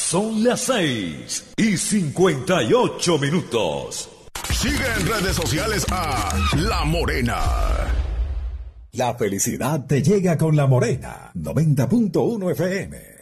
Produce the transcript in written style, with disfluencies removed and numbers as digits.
Son las 6:58. Sigue en redes sociales a La Morena. La felicidad te llega con La Morena, 90.1 FM.